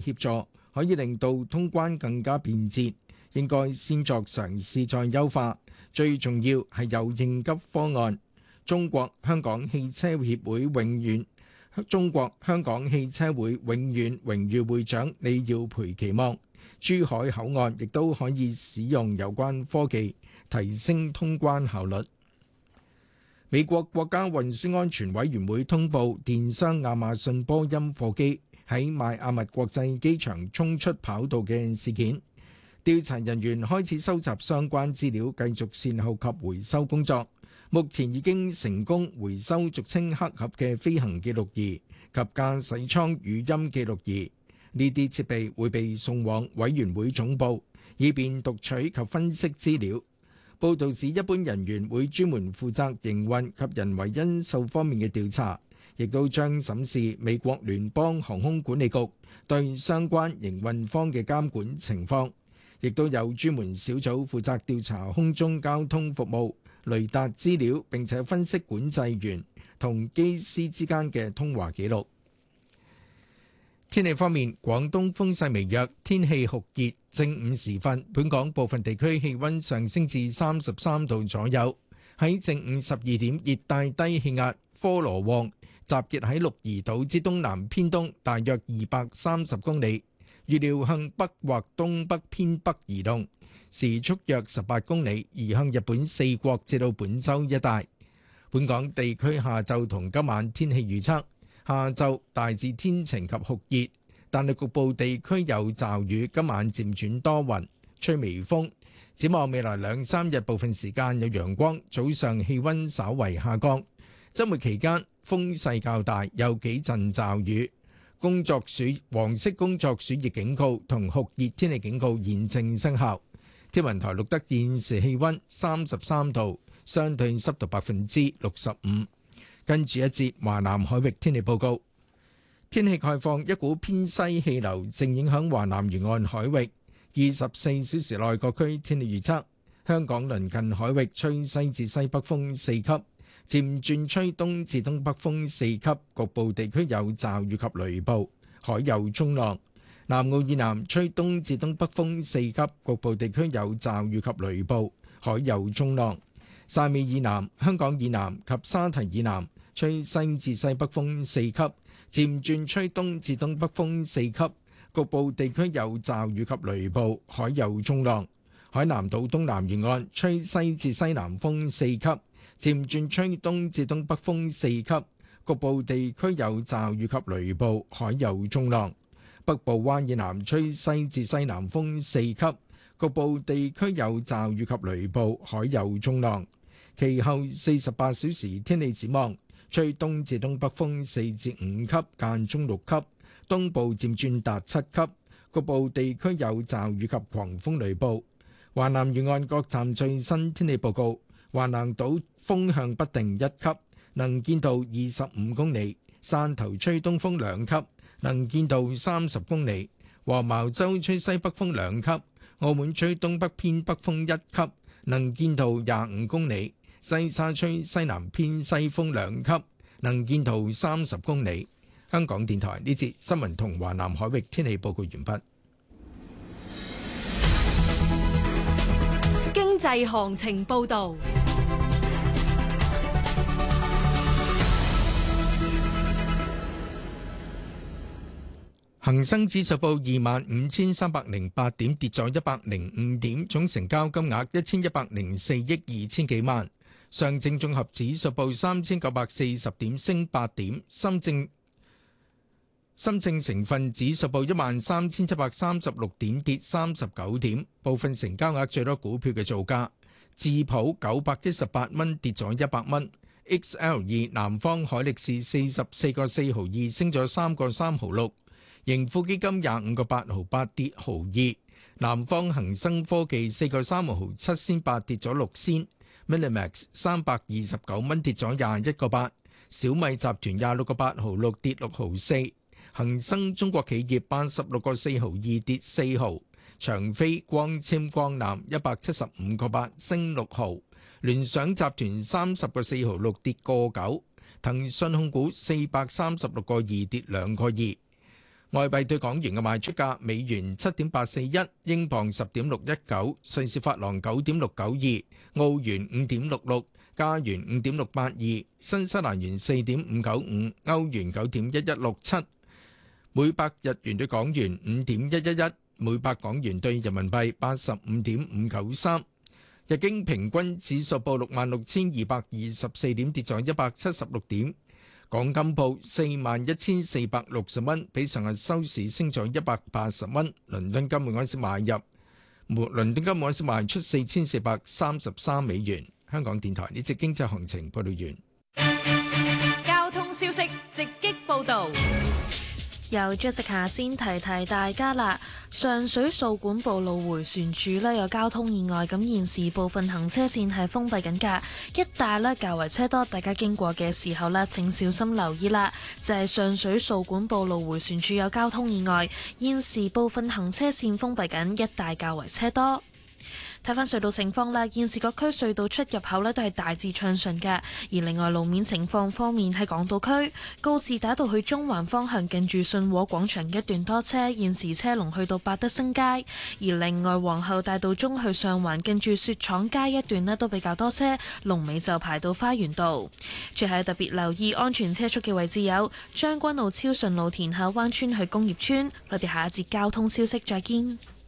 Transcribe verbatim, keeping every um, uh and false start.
協助，可以令到通關更加便捷，應該先作嘗試再優化。最重要係有應急方案。中國香港汽車協會永遠中國香港汽車會永遠榮譽會長李耀培期望珠海口岸亦都可以使用有關科技，提升通關效率。美國國家運輸安全委員會通報，電商亞馬遜波音貨機喺邁阿密國際機場衝出跑道嘅事件，調查人員開始收集相關資料，繼續善後及回收工作。目前已經成功回收俗稱黑盒嘅飛行記錄儀及駕駛艙語音記錄儀，呢啲設備會被送往委員會總部，以便讀取及分析資料。報導指，一般人員會專門負責營運及人為因素方面嘅調查，亦都將審視美國聯邦航空管理局對相關營運方嘅監管情況，亦都有專門小組負責調查空中交通服務雷達資料，並且分析管制員同機師之間嘅通話記錄。天氣方面，廣東風勢微弱，天氣酷熱。正午時分，本港部分地區氣溫上升至三十三度左右。喺正午十二點，熱帶低氣壓科羅旺集結喺鹿兒島之東南偏東，大約二百三十公里，預料向北或東北偏北移動，時速約十八公里，移向日本四國至到本州一帶。本港地區下晝同今晚天氣預測。下晝大致天晴及酷熱，但係局部地區有驟雨。今晚漸轉多雲，吹微風。展望未來兩三日，部分時間有陽光，早上氣溫稍為下降。週末期間風勢較大，有幾陣驟雨。工作暑黃色工作暑熱警告同酷熱天氣警告現正生效。天文台錄得現時氣溫三十三度，相對濕度百分之六十五。跟住一節華南海域天氣報告，天氣概況，一股偏西氣流正影響華南沿岸海域。二十四小時內各區天氣預測：香港鄰近海域吹西至西北風四級，漸轉吹東至東北風四級，局部地區有驟雨及雷暴，海有中浪。南澳以南吹東至東北風四級，局部地區有驟雨及雷暴，海有中浪。汕尾以南、香港以南及沙堤以南吹西至西北風四級，漸轉吹東至東北風四級，局部地區有驟雨及雷暴，海有中浪。海南島東南沿岸吹西至西南風四級，漸轉吹東至東北風四級，局部地區有驟雨及雷暴，海有中浪。北部灣以南吹西至西南風四級，局部地區有驟雨及雷暴，海有中浪。其後四十八小時天氣展望，吹東至東北風四至五級，間中六級，東部漸轉達七級，局部地區有驟雨及狂風雷暴。華南沿岸各站最新天氣報告：華南島風向不定一級，能見度二十五公里；汕頭吹東風兩級，能見度三十公里；黃茅洲吹西北風兩級；澳門吹東北偏北風一級，能見度廿五公里。西沙吹西南偏西風兩級，能見度三十公里。香港電台呢節新聞同華南海域天氣報告完畢。 經濟行情報導。 恒生指數報二萬五千三百零八點，跌咗一百零五點，總成交金額一千一百零四億二千幾萬。上證綜合指數報三千九百四十點，升八點。深證深證成分指數報一萬三千七百三十六點，跌三十九點。部分成交額最多股票嘅造價：智普九百一十八蚊，跌咗一百蚊。X L 二南方海力士四十四個四毫二，升咗三個三毫六。盈富基金廿五個八毫八，跌毫二。南方恒生科技四個三毫七仙八，跌咗六仙。Minimax 三百二十九蚊，跌咗廿一個八。小米集團廿六個八毫六，跌六毫四。恒生中國企業八十六個四毫二，跌四毫。長飛光纖光纜一百七十五個八，升六毫。聯想集團三十個四毫六，跌個九。騰訊控股四百三十六個二，跌兩個二。 外幣對港元嘅賣出價：美元七點八四一，英鎊十點六一九，瑞士法郎九點六九二，澳元五點六六，加元五點六八二，新西蘭元四點五九五，歐元九點一一六七，每百日元對港元五點一一一，每百港元對人民幣八十五點五九三。日經平均指數報六萬六千二百二十四點，跌咗一百七十六點。港金報四萬一千四百六十蚊，比上日收市升咗一百八十蚊。倫敦金每盎司買入，倫敦金每盎司賣出四千四百三十三美元。香港電台呢節經濟行情報道完。 交通消息直擊報導。 由 Jessica 先提提大家啦，上水掃管埔路迴旋處呢有交通意外，咁現時部分行車線係封閉緊㗎，一帶呢較為車多，大家經過嘅時候呢請小心留意啦。就係上水掃管埔路迴旋處有交通意外，現時部分行車線封閉緊，一帶較為車多。睇翻隧道情況啦，現時各區隧道出入口呢都係大致暢順嘅。而另外路面情況方面，喺港島區告士打道去中環方向近住信和廣場一段多車，現時車龍去到百德新街。而另外皇后大道中去上環近住雪廠街一段呢都比較多車，龍尾就排到花園道。最後特別留意安全車速嘅位置有將軍澳超順路田下灣村去工業村。我哋下一節交通消息再見。